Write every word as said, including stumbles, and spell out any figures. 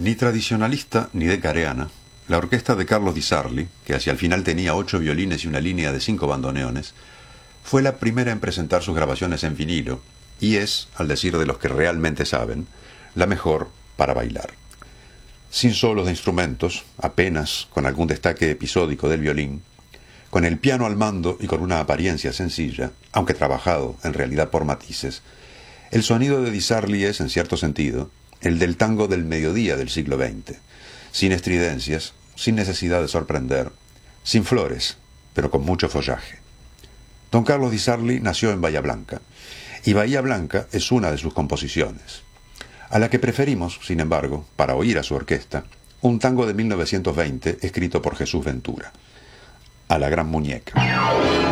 Ni tradicionalista ni decareana, la orquesta de Carlos Di Sarli, que hacia el final tenía ocho violines y una línea de cinco bandoneones, fue la primera en presentar sus grabaciones en vinilo y es, al decir de los que realmente saben, la mejor para bailar. Sin solos de instrumentos, apenas con algún destaque episódico del violín, con el piano al mando y con una apariencia sencilla, aunque trabajado en realidad por matices, el sonido de Di Sarli es, en cierto sentido, el del tango del mediodía del siglo veinte, sin estridencias, sin necesidad de sorprender, sin flores, pero con mucho follaje. Don Carlos Di Sarli nació en Bahía Blanca, y Bahía Blanca es una de sus composiciones, a la que preferimos, sin embargo, para oír a su orquesta, un tango de mil novecientos veinte escrito por Jesús Ventura, A la Gran Muñeca.